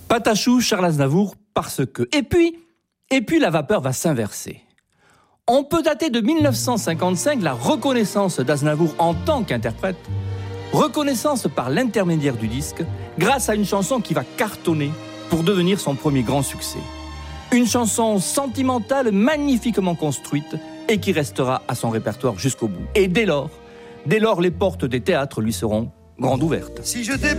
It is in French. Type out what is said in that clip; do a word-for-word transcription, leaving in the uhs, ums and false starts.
Patachou, Charles Aznavour, parce que. Et puis, et puis la vapeur va s'inverser. On peut dater de mille neuf cent cinquante-cinq la reconnaissance d'Aznavour en tant qu'interprète, reconnaissance par l'intermédiaire du disque, grâce à une chanson qui va cartonner pour devenir son premier grand succès. Une chanson sentimentale, magnifiquement construite et qui restera à son répertoire jusqu'au bout. Et dès lors, dès lors, les portes des théâtres lui seront grandes ouvertes. Si je